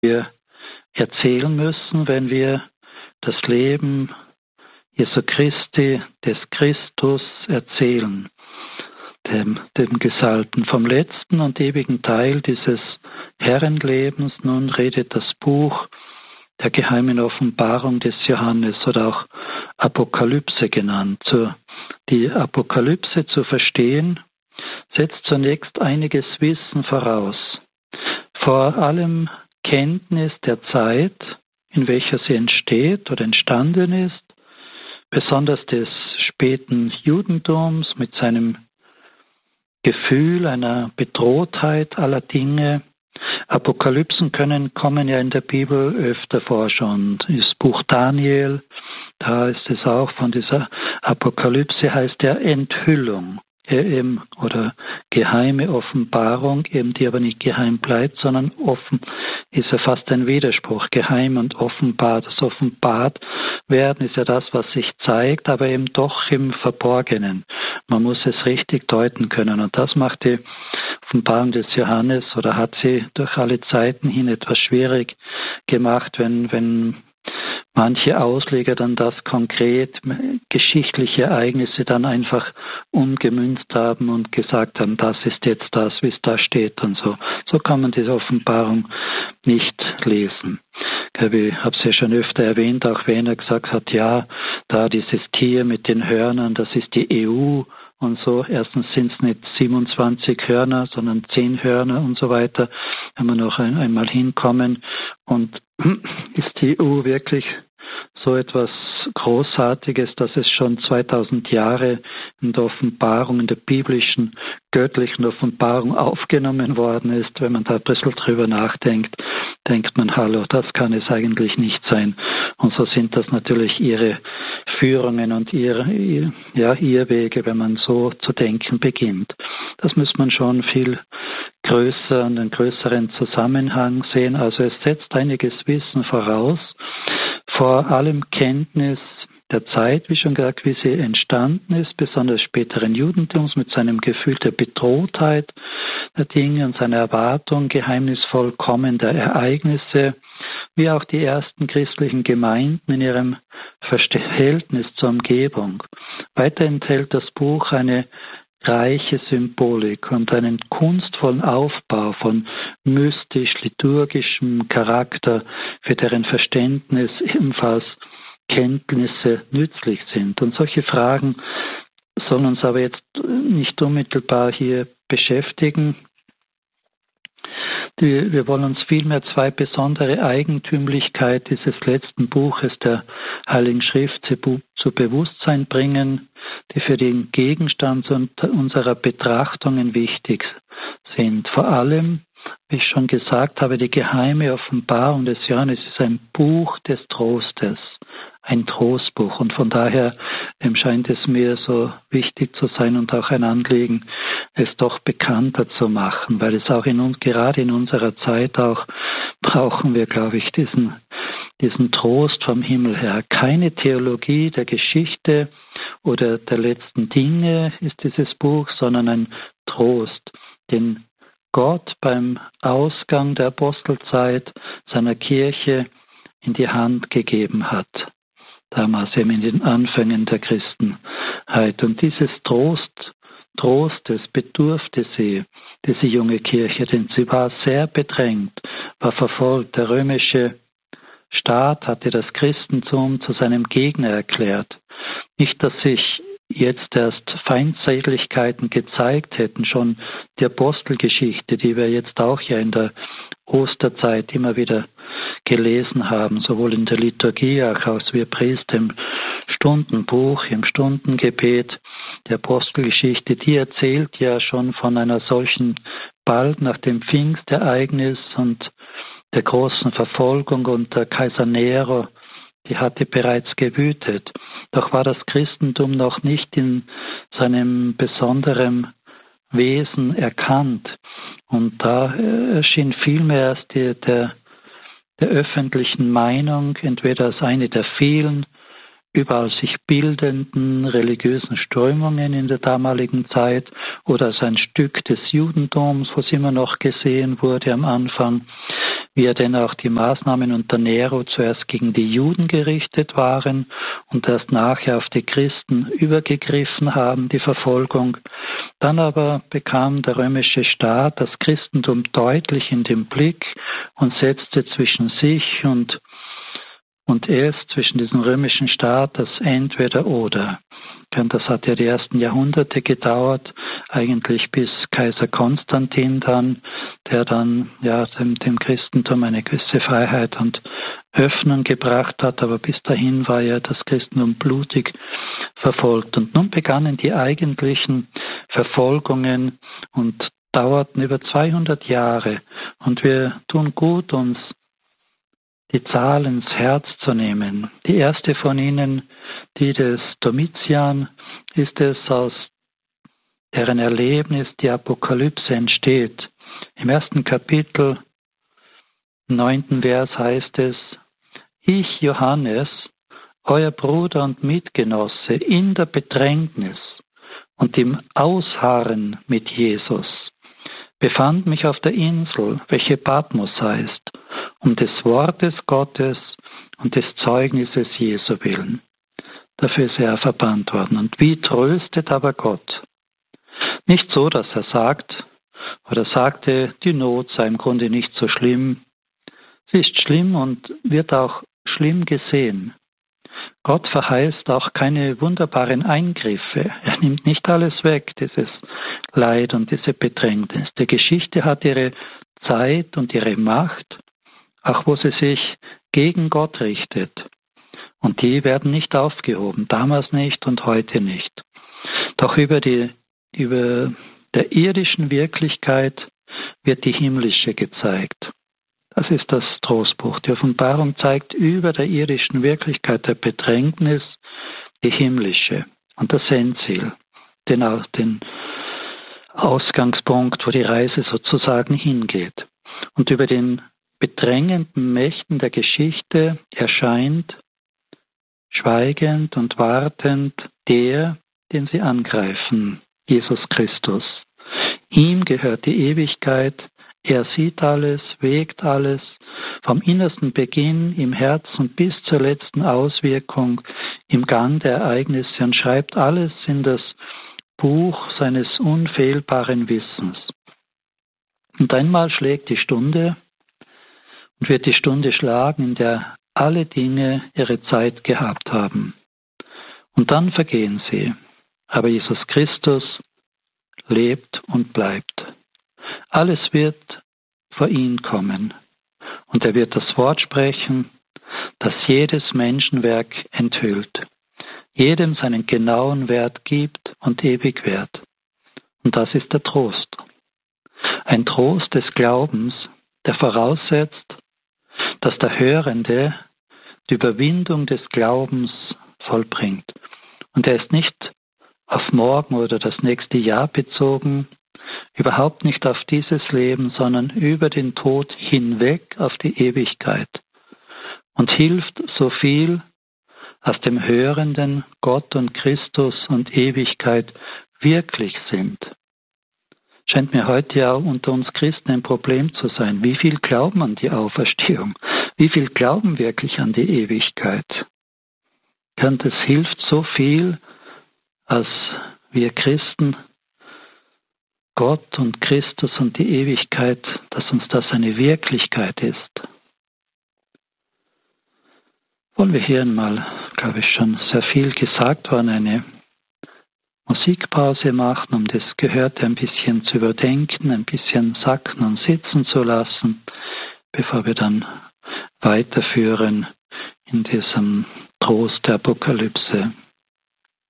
wir erzählen müssen, wenn wir das Leben Jesu Christi, des Christus erzählen, dem Gesalbten. Vom letzten und ewigen Teil dieses Herrenlebens nun redet das Buch der geheimen Offenbarung des Johannes oder auch Apokalypse genannt. Die Apokalypse zu verstehen, setzt zunächst einiges Wissen voraus. Vor allem Kenntnis der Zeit, in welcher sie entsteht oder entstanden ist, besonders des späten Judentums mit seinem Gefühl einer Bedrohtheit aller Dinge. Apokalypsen kommen ja in der Bibel öfter vor schon. Das Buch Daniel, da ist es auch von dieser Apokalypse, heißt ja Enthüllung. Oder geheime Offenbarung, die aber nicht geheim bleibt, sondern offen, ist ja fast ein Widerspruch, geheim und offenbar. Das offenbart werden ist ja das, was sich zeigt, aber eben doch im Verborgenen. Man muss es richtig deuten können und das macht die Offenbarung des Johannes oder hat sie durch alle Zeiten hin etwas schwierig gemacht, wenn manche Ausleger dann das konkret, geschichtliche Ereignisse dann einfach umgemünzt haben und gesagt haben, das ist jetzt das, wie es da steht und so. So kann man diese Offenbarung nicht lesen. Ich habe es ja schon öfter erwähnt, auch wenn er gesagt hat, ja, da dieses Tier mit den Hörnern, das ist die EU und so. Erstens sind es nicht 27 Hörner, sondern 10 Hörner und so weiter, wenn wir noch einmal hinkommen. Und ist die EU wirklich so etwas Großartiges, dass es schon 2000 Jahre in der Offenbarung, in der biblischen, göttlichen Offenbarung aufgenommen worden ist? Wenn man da ein bisschen drüber nachdenkt, denkt man, hallo, das kann es eigentlich nicht sein. Und so sind das natürlich ihre Führungen und Irrwege, wenn man so zu denken beginnt. Das muss man schon viel größer und einen größeren Zusammenhang sehen. Also es setzt einiges Wissen voraus, vor allem Kenntnis der Zeit, wie schon gesagt, wie sie entstanden ist, besonders späteren Judentums mit seinem Gefühl der Bedrohtheit der Dinge und seiner Erwartung geheimnisvoll kommender Ereignisse, wie auch die ersten christlichen Gemeinden in ihrem Verhältnis zur Umgebung. Weiter enthält das Buch eine reiche Symbolik und einen kunstvollen Aufbau von mystisch-liturgischem Charakter, für deren Verständnis ebenfalls Kenntnisse nützlich sind. Und solche Fragen sollen uns aber jetzt nicht unmittelbar hier beschäftigen. Wir wollen uns vielmehr zwei besondere Eigentümlichkeiten dieses letzten Buches der Heiligen Schrift zu Bewusstsein bringen, die für den Gegenstand unserer Betrachtungen wichtig sind. Vor allem, wie ich schon gesagt habe, die geheime Offenbarung des Johannes ist ein Buch des Trostes, ein Trostbuch. Und von daher scheint es mir so wichtig zu sein und auch ein Anliegen, es doch bekannter zu machen, weil es auch gerade in unserer Zeit auch brauchen wir, glaube ich, diesen Trost vom Himmel her. Keine Theologie der Geschichte oder der letzten Dinge ist dieses Buch, sondern ein Trost, den Gott beim Ausgang der Apostelzeit seiner Kirche in die Hand gegeben hat. Damals eben in den Anfängen der Christenheit. Und dieses Trostes bedurfte sie, diese junge Kirche, denn sie war sehr bedrängt, war verfolgt. Der römische Staat hatte das Christentum zu seinem Gegner erklärt. Nicht, dass sich jetzt erst Feindseligkeiten gezeigt hätten, schon die Apostelgeschichte, die wir jetzt auch ja in der Osterzeit immer wieder gelesen haben, sowohl in der Liturgie als wir Priester im Stundenbuch, im Stundengebet. Die Apostelgeschichte, die erzählt ja schon von einer solchen bald nach dem Pfingstereignis und der großen Verfolgung unter Kaiser Nero, die hatte bereits gewütet. Doch war das Christentum noch nicht in seinem besonderen Wesen erkannt. Und da erschien vielmehr erst der öffentlichen Meinung, entweder als eine der vielen überall sich bildenden religiösen Strömungen in der damaligen Zeit oder als ein Stück des Judentums, was immer noch gesehen wurde am Anfang, wie ja denn auch die Maßnahmen unter Nero zuerst gegen die Juden gerichtet waren und erst nachher auf die Christen übergegriffen haben, die Verfolgung. Dann aber bekam der römische Staat das Christentum deutlich in den Blick und setzte zwischen sich und es, zwischen diesem römischen Staat, das Entweder-Oder. Das hat ja die ersten Jahrhunderte gedauert, eigentlich bis Kaiser Konstantin dann, der dann ja dem Christentum eine gewisse Freiheit und Öffnung gebracht hat, aber bis dahin war ja das Christentum blutig verfolgt. Und nun begannen die eigentlichen Verfolgungen und dauerten über 200 Jahre. Und wir tun gut, uns die Zahl ins Herz zu nehmen. Die erste von ihnen, die des Domitian, ist es, aus deren Erlebnis die Apokalypse entsteht. Im 1. Kapitel, 9. Vers heißt es: Ich, Johannes, euer Bruder und Mitgenosse, in der Bedrängnis und im Ausharren mit Jesus, befand mich auf der Insel, welche Patmos heißt, um des Wortes Gottes und des Zeugnisses Jesu willen. Dafür ist er verbannt worden. Und wie tröstet aber Gott? Nicht so, dass er sagt oder sagte, die Not sei im Grunde nicht so schlimm. Sie ist schlimm und wird auch schlimm gesehen. Gott verheißt auch keine wunderbaren Eingriffe. Er nimmt nicht alles weg, dieses Leid und diese Bedrängnis. Die Geschichte hat ihre Zeit und ihre Macht, auch wo sie sich gegen Gott richtet. Und die werden nicht aufgehoben, damals nicht und heute nicht. Doch über der irdischen Wirklichkeit wird die himmlische gezeigt. Das ist das Trostbuch. Die Offenbarung zeigt über der irdischen Wirklichkeit der Bedrängnis die himmlische und das Endziel, den Ausgangspunkt, wo die Reise sozusagen hingeht. Und über den bedrängenden Mächten der Geschichte erscheint, schweigend und wartend, der, den sie angreifen, Jesus Christus. Ihm gehört die Ewigkeit, er sieht alles, wägt alles, vom innersten Beginn im Herzen bis zur letzten Auswirkung im Gang der Ereignisse und schreibt alles in das Buch seines unfehlbaren Wissens. Und einmal schlägt die Stunde und wird die Stunde schlagen, in der alle Dinge ihre Zeit gehabt haben. Und dann vergehen sie. Aber Jesus Christus lebt und bleibt. Alles wird vor ihn kommen. Und er wird das Wort sprechen, das jedes Menschenwerk enthüllt, jedem seinen genauen Wert gibt und ewig Wert. Und das ist der Trost. Ein Trost des Glaubens, der voraussetzt, dass der Hörende die Überwindung des Glaubens vollbringt. Und er ist nicht auf morgen oder das nächste Jahr bezogen, überhaupt nicht auf dieses Leben, sondern über den Tod hinweg auf die Ewigkeit und hilft so viel, als dem Hörenden Gott und Christus und Ewigkeit wirklich sind. Scheint mir heute ja unter uns Christen ein Problem zu sein. Wie viel glauben an die Auferstehung? Wie viel glauben wirklich an die Ewigkeit? Und es hilft so viel, als wir Christen Gott und Christus und die Ewigkeit, dass uns das eine Wirklichkeit ist. Wollen wir hier einmal, glaube ich, schon sehr viel gesagt worden, eine Musikpause machen, um das Gehörte ein bisschen zu überdenken, ein bisschen sacken und sitzen zu lassen, bevor wir dann weiterführen in diesem Trost der Apokalypse.